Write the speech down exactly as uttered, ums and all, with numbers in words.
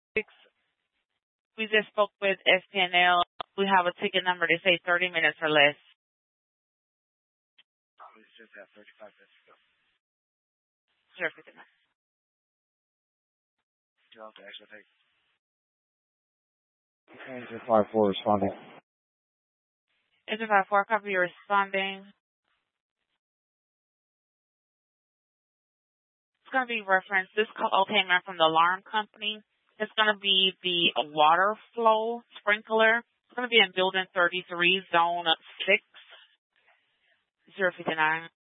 We just spoke with S P N L. We have a ticket number. They say thirty minutes or less. We just have thirty-five minutes to go. zero fifty-nine. You'll have to actually take. Engine five four responding. Engine five four, copy, you're responding. It's going to be referenced. This call came in from the alarm company. It's going to be the water flow sprinkler. It's going to be in building thirty-three, zone six, zero fifty-nine.